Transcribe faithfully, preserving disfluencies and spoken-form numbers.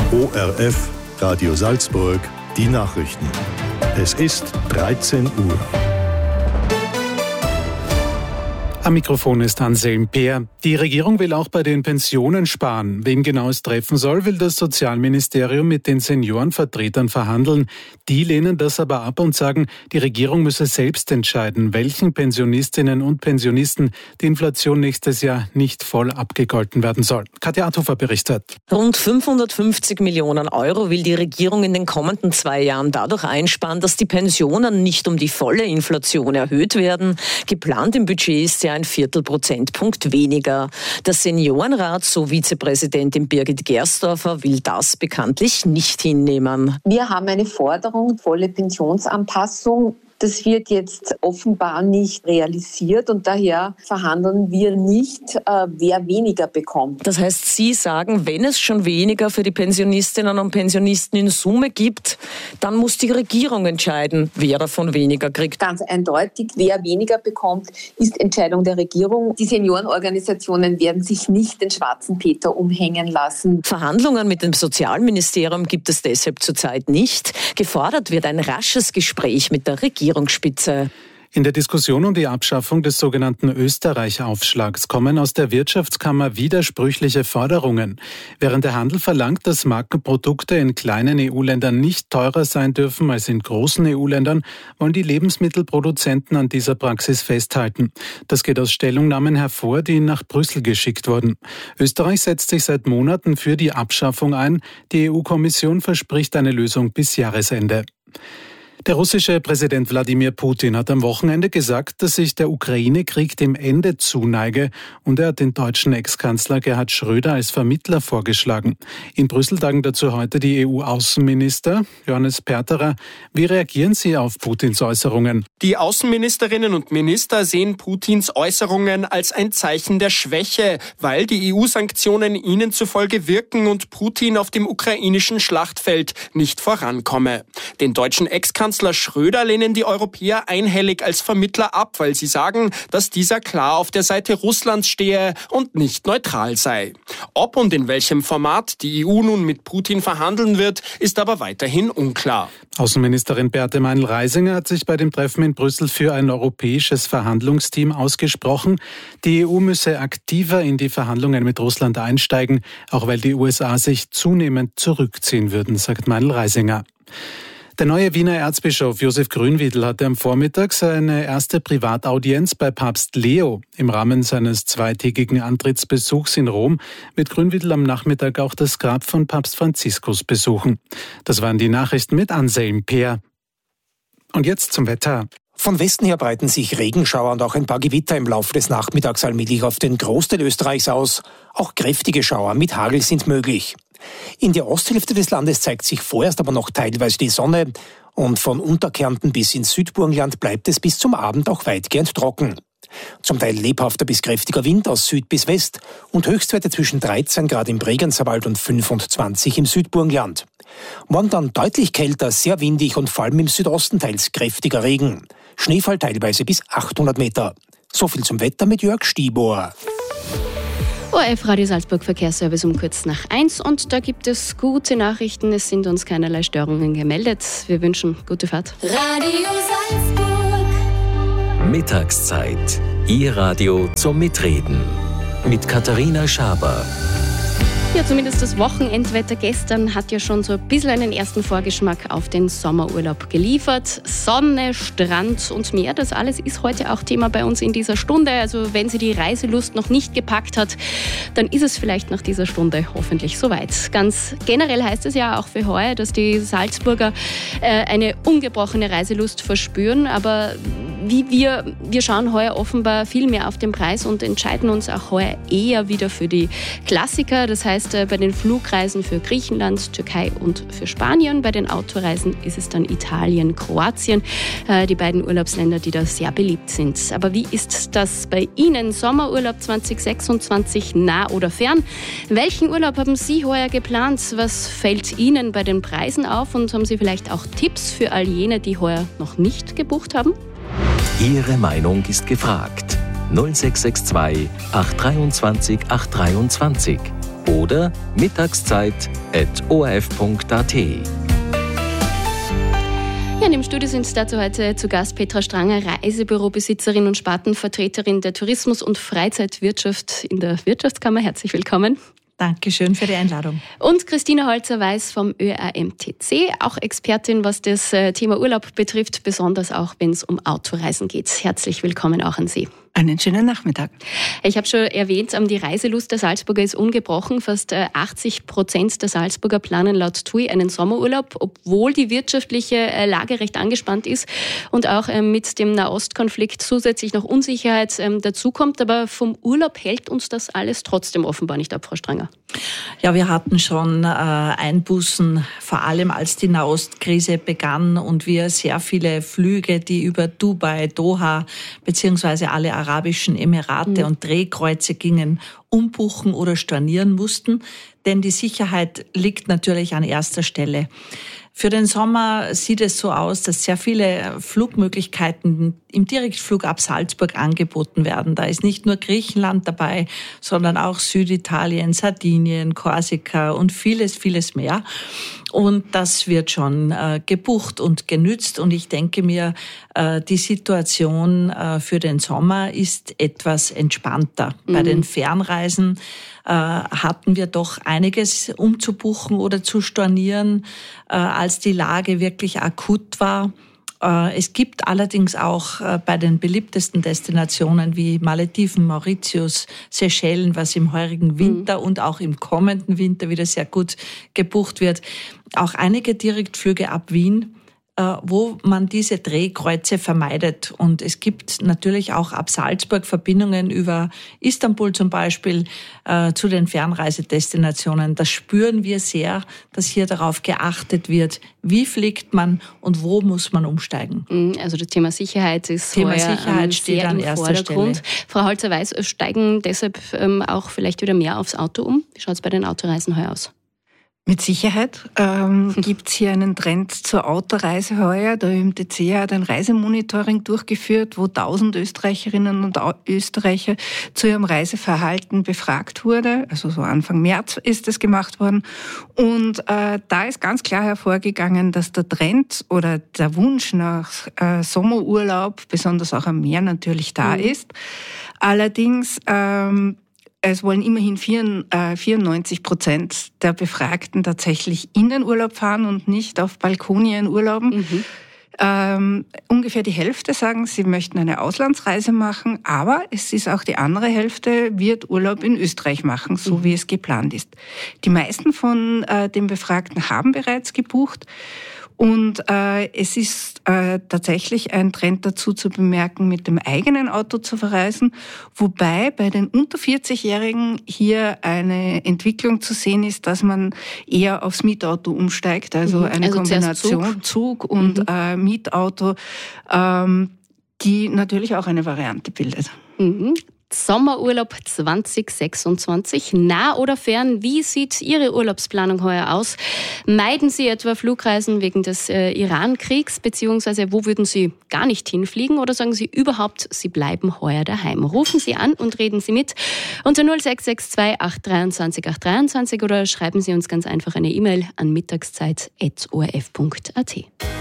O R F, Radio Salzburg, die Nachrichten. Es ist dreizehn Uhr. Am Mikrofon ist Anselm Peer. Die Regierung will auch bei den Pensionen sparen. Wen genau es treffen soll, will das Sozialministerium mit den Seniorenvertretern verhandeln. Die lehnen das aber ab und sagen, die Regierung müsse selbst entscheiden, welchen Pensionistinnen und Pensionisten die Inflation nächstes Jahr nicht voll abgegolten werden soll. Katja Athofer berichtet. Rund fünfhundertfünfzig Millionen Euro will die Regierung in den kommenden zwei Jahren dadurch einsparen, dass die Pensionen nicht um die volle Inflation erhöht werden. Geplant im Budget ist ja ein Viertelprozentpunkt weniger. Der Seniorenrat, so Vizepräsidentin Birgit Gersdorfer, will das bekanntlich nicht hinnehmen. Wir haben eine Forderung, volle Pensionsanpassung. Das wird jetzt offenbar nicht realisiert und daher verhandeln wir nicht, äh, wer weniger bekommt. Das heißt, Sie sagen, wenn es schon weniger für die Pensionistinnen und Pensionisten in Summe gibt, dann muss die Regierung entscheiden, wer davon weniger kriegt. Ganz eindeutig, wer weniger bekommt, ist Entscheidung der Regierung. Die Seniorenorganisationen werden sich nicht den schwarzen Peter umhängen lassen. Verhandlungen mit dem Sozialministerium gibt es deshalb zurzeit nicht. Gefordert wird ein rasches Gespräch mit der Regierung. In der Diskussion um die Abschaffung des sogenannten Österreich-Aufschlags kommen aus der Wirtschaftskammer widersprüchliche Forderungen. Während der Handel verlangt, dass Markenprodukte in kleinen E U-Ländern nicht teurer sein dürfen als in großen E U-Ländern, wollen die Lebensmittelproduzenten an dieser Praxis festhalten. Das geht aus Stellungnahmen hervor, die nach Brüssel geschickt wurden. Österreich setzt sich seit Monaten für die Abschaffung ein. Die E U-Kommission verspricht eine Lösung bis Jahresende. Der russische Präsident Wladimir Putin hat am Wochenende gesagt, dass sich der Ukraine-Krieg dem Ende zuneige und er hat den deutschen Ex-Kanzler Gerhard Schröder als Vermittler vorgeschlagen. In Brüssel tagen dazu heute die E U-Außenminister. Johannes Perterer, wie reagieren Sie auf Putins Äußerungen? Die Außenministerinnen und Minister sehen Putins Äußerungen als ein Zeichen der Schwäche, weil die E U-Sanktionen ihnen zufolge wirken und Putin auf dem ukrainischen Schlachtfeld nicht vorankomme. Den deutschen Ex-Kanzler Kanzler Schröder lehnen die Europäer einhellig als Vermittler ab, weil sie sagen, dass dieser klar auf der Seite Russlands stehe und nicht neutral sei. Ob und in welchem Format die E U nun mit Putin verhandeln wird, ist aber weiterhin unklar. Außenministerin Beate Meinl-Reisinger hat sich bei dem Treffen in Brüssel für ein europäisches Verhandlungsteam ausgesprochen. Die E U müsse aktiver in die Verhandlungen mit Russland einsteigen, auch weil die U S A sich zunehmend zurückziehen würden, sagt Meinl-Reisinger. Der neue Wiener Erzbischof Josef Grünwiedl hatte am Vormittag seine erste Privataudienz bei Papst Leo. Im Rahmen seines zweitägigen Antrittsbesuchs in Rom wird Grünwiedl am Nachmittag auch das Grab von Papst Franziskus besuchen. Das waren die Nachrichten mit Anselm Peer. Und jetzt zum Wetter. Von Westen her breiten sich Regenschauer und auch ein paar Gewitter im Laufe des Nachmittags allmählich auf den Großteil Österreichs aus. Auch kräftige Schauer mit Hagel sind möglich. In der Osthälfte des Landes zeigt sich vorerst aber noch teilweise die Sonne und von Unterkärnten bis ins Südburgenland bleibt es bis zum Abend auch weitgehend trocken. Zum Teil lebhafter bis kräftiger Wind aus Süd bis West und Höchstwerte zwischen dreizehn Grad im Bregenzerwald und fünfundzwanzig im Südburgenland. Morgen dann deutlich kälter, sehr windig und vor allem im Südosten teils kräftiger Regen. Schneefall teilweise bis achthundert Meter. So viel zum Wetter mit Jörg Stiebohr. O R F Radio Salzburg Verkehrsservice um kurz nach eins und da gibt es gute Nachrichten. Es sind uns keinerlei Störungen gemeldet. Wir wünschen gute Fahrt. Radio Salzburg. Mittagszeit. Ihr Radio zum Mitreden. Mit Katharina Schaber. Ja, zumindest das Wochenendwetter gestern hat ja schon so ein bisschen einen ersten Vorgeschmack auf den Sommerurlaub geliefert. Sonne, Strand und Meer, das alles ist heute auch Thema bei uns in dieser Stunde. Also wenn sie die Reiselust noch nicht gepackt hat, dann ist es vielleicht nach dieser Stunde hoffentlich soweit. Ganz generell heißt es ja auch für heuer, dass die Salzburger äh, eine ungebrochene Reiselust verspüren. Aber wie wir, wir schauen heuer offenbar viel mehr auf den Preis und entscheiden uns auch heuer eher wieder für die Klassiker. Das heißt, bei den Flugreisen für Griechenland, Türkei und für Spanien. Bei den Autoreisen ist es dann Italien, Kroatien, die beiden Urlaubsländer, die da sehr beliebt sind. Aber wie ist das bei Ihnen? Sommerurlaub zwanzig sechsundzwanzig, nah oder fern? Welchen Urlaub haben Sie heuer geplant? Was fällt Ihnen bei den Preisen auf? Und haben Sie vielleicht auch Tipps für all jene, die heuer noch nicht gebucht haben? Ihre Meinung ist gefragt. null sechs sechs zwei acht zwei drei acht zwei drei oder mittagszeit at o r f punkt a t. Ja, in dem Studio sind dazu heute zu Gast Petra Stranger, Reisebürobesitzerin und Spartenvertreterin der Tourismus- und Freizeitwirtschaft in der Wirtschaftskammer. Herzlich willkommen. Dankeschön für die Einladung. Und Christina Holzer-Weiß vom Ö R M T C, auch Expertin, was das Thema Urlaub betrifft, besonders auch, wenn es um Autoreisen geht. Herzlich willkommen auch an Sie. Einen schönen Nachmittag. Ich habe schon erwähnt, die Reiselust der Salzburger ist ungebrochen. Fast achtzig Prozent der Salzburger planen laut T U I einen Sommerurlaub, obwohl die wirtschaftliche Lage recht angespannt ist und auch mit dem Nahostkonflikt zusätzlich noch Unsicherheit dazukommt. Aber vom Urlaub hält uns das alles trotzdem offenbar nicht ab, Frau Stranger. Ja, wir hatten schon äh, Einbußen, vor allem als die Nahostkrise begann und wir sehr viele Flüge, die über Dubai, Doha beziehungsweise alle arabischen Emirate mhm. und Drehkreuze gingen, umbuchen oder stornieren mussten, denn die Sicherheit liegt natürlich an erster Stelle. Für den Sommer sieht es so aus, dass sehr viele Flugmöglichkeiten im Direktflug ab Salzburg angeboten werden. Da ist nicht nur Griechenland dabei, sondern auch Süditalien, Sardinien, Korsika und vieles, vieles mehr. Und das wird schon äh, gebucht und genützt. Und ich denke mir, äh, die Situation äh, für den Sommer ist etwas entspannter. Mhm. Bei den Fernreisen äh, hatten wir doch einiges umzubuchen oder zu stornieren, äh, als die Lage wirklich akut war. Es gibt allerdings auch bei den beliebtesten Destinationen wie Malediven, Mauritius, Seychellen, was im heurigen Winter mhm. und auch im kommenden Winter wieder sehr gut gebucht wird, auch einige Direktflüge ab Wien, wo man diese Drehkreuze vermeidet. Und es gibt natürlich auch ab Salzburg Verbindungen über Istanbul zum Beispiel äh, zu den Fernreisedestinationen. Das spüren wir sehr, dass hier darauf geachtet wird, wie fliegt man und wo muss man umsteigen. Also das Thema Sicherheit ist Thema Sicherheit steht an erster Stelle. Frau Holzer-Weiß, steigen deshalb ähm, auch vielleicht wieder mehr aufs Auto um? Wie schaut es bei den Autoreisen heuer aus? Mit Sicherheit ähm, gibt es hier einen Trend zur Autoreise heuer. Der Ö M T C hat ein Reisemonitoring durchgeführt, wo tausend Österreicherinnen und Österreicher zu ihrem Reiseverhalten befragt wurde. Also so Anfang März ist es gemacht worden. Und äh, da ist ganz klar hervorgegangen, dass der Trend oder der Wunsch nach äh, Sommerurlaub, besonders auch am Meer, natürlich da mhm. ist. Allerdings ähm, Es wollen immerhin vierundneunzig Prozent der Befragten tatsächlich in den Urlaub fahren und nicht auf Balkonien urlauben. Mhm. Ähm, ungefähr die Hälfte sagen, sie möchten eine Auslandsreise machen, aber es ist auch die andere Hälfte, wird Urlaub in Österreich machen, so mhm. wie es geplant ist. Die meisten von äh, den Befragten haben bereits gebucht. Und äh, es ist äh, tatsächlich ein Trend dazu zu bemerken, mit dem eigenen Auto zu verreisen, wobei bei den unter vierzig-Jährigen hier eine Entwicklung zu sehen ist, dass man eher aufs Mietauto umsteigt, also mhm. eine also Kombination Zug. Zug und mhm. äh, Mietauto, ähm, die natürlich auch eine Variante bildet. Mhm. Sommerurlaub zwanzig sechsundzwanzig. Nah oder fern, wie sieht Ihre Urlaubsplanung heuer aus? Meiden Sie etwa Flugreisen wegen des äh, Iran-Kriegs, beziehungsweise wo würden Sie gar nicht hinfliegen? Oder sagen Sie überhaupt, Sie bleiben heuer daheim? Rufen Sie an und reden Sie mit unter null sechs sechs zwei acht dreiundzwanzig acht dreiundzwanzig oder schreiben Sie uns ganz einfach eine E-Mail an mittagszeit at o r f punkt a t.